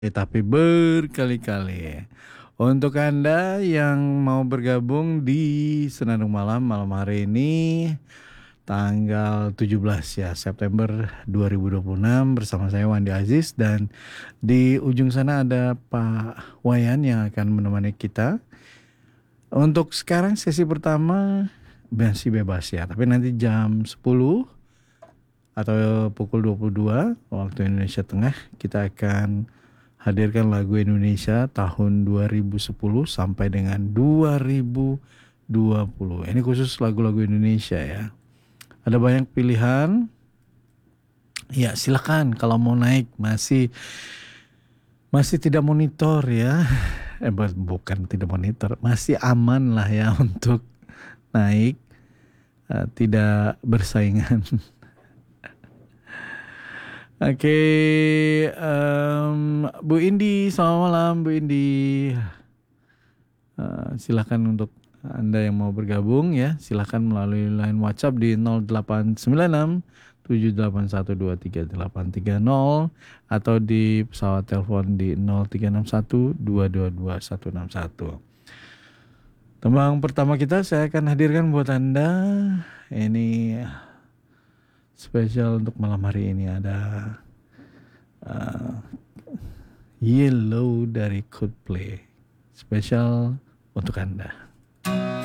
tapi berkali-kali. Untuk Anda yang mau bergabung di Senandung Malam malam hari ini tanggal 17 ya September 2026 bersama saya Wandi Aziz, dan di ujung sana ada Pak Wayan yang akan menemani kita. Untuk sekarang sesi pertama masih bebas ya, tapi nanti jam 10 atau pukul 22 waktu Indonesia Tengah kita akan hadirkan lagu Indonesia tahun 2010 sampai dengan 2020. Ini khusus lagu-lagu Indonesia ya. Ada banyak pilihan. Ya, silakan kalau mau naik, masih tidak monitor ya. Bukan tidak monitor, masih aman lah ya untuk naik, tidak bersaingan. Oke, Bu Indi, selamat malam Bu Indi. Silakan untuk Anda yang mau bergabung ya, silakan melalui line WhatsApp di 0896 7812330 atau di pesawat telepon di 0361 222 161. Tembang pertama kita saya akan hadirkan buat Anda. Ini spesial untuk malam hari ini, ada Yellow dari Coldplay. Spesial untuk Anda.